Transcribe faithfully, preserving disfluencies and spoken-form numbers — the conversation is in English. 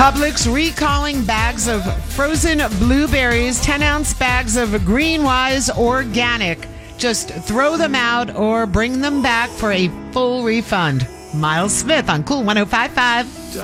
Publix recalling bags of frozen blueberries, ten-ounce bags of Greenwise Organic. Just throw them out or bring them back for a full refund. Miles Smith on Cool one oh five point five.